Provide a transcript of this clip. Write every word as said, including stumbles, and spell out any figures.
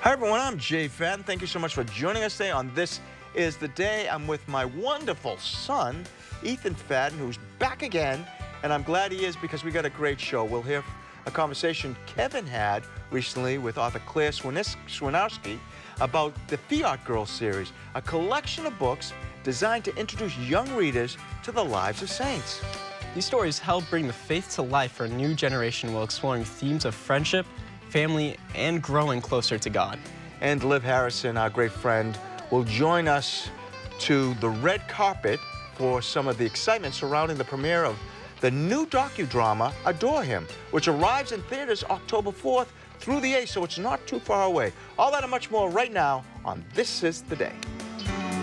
Hi everyone, I'm Jay Fadden. Thank you so much for joining us today on This Is the Day. I'm with my wonderful son, Ethan Fadden, who's back again, and I'm glad he is because we got a great show. We'll hear a conversation Kevin had recently with author Claire Swinis- Swinarski about the Fiat Girls series, a collection of books designed to introduce young readers to the lives of saints. These stories help bring the faith to life for a new generation while exploring themes of friendship, family, and growing closer to God. And Liv Harrison, our great friend, will join us to the red carpet for some of the excitement surrounding the premiere of the new docudrama, Adore Him, which arrives in theaters October fourth through the eighth, so it's not too far away. All that and much more right now on This Is the Day.